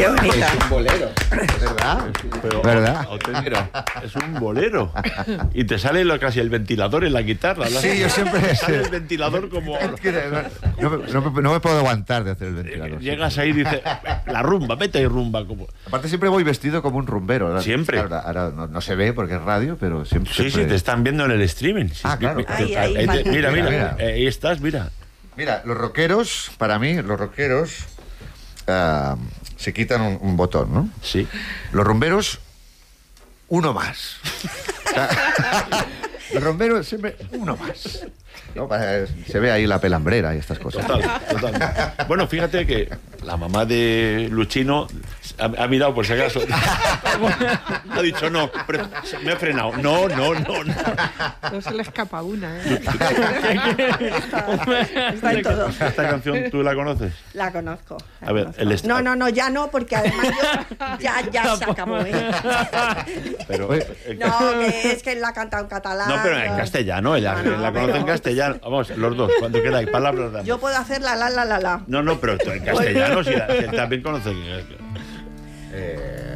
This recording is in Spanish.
Qué bonita. Es un bolero, ¿verdad? Pero, ¿Verdad? Mira, es un bolero. Y te sale casi el ventilador en la guitarra. Sí, yo siempre... Te sale el ventilador como... No me puedo aguantar de hacer el ventilador. Llegas ahí y dices, la rumba, vete y rumba. Como... Aparte siempre voy vestido como un rumbero. ¿Verdad? Siempre. Ahora no se ve porque es radio, pero siempre... Sí, te están viendo en el streaming. Sí, claro. Mira, ahí estás, mira. Mira, los rockeros, para mí, se quitan un botón, ¿no? Sí. Los rumberos, uno más. O sea, los rumberos siempre uno más. ¿No? Se ve ahí la pelambrera y estas cosas. Total. Bueno, fíjate que la mamá de Luchino ha mirado por si acaso. Ha dicho no, pero me ha frenado. No. No se le escapa una, ¿eh? Está en todo. ¿Esta canción tú la conoces? La conozco. A ver, No, ya no, porque además ya se acabó, ¿eh? Pero, No, que es que él la ha cantado en catalán. no, pero en castellano, ella la conoce en castellano. Vamos, los dos, cuando queráis, palabras de Yo puedo hacer la. No, pero tú en castellano, si él también conoce.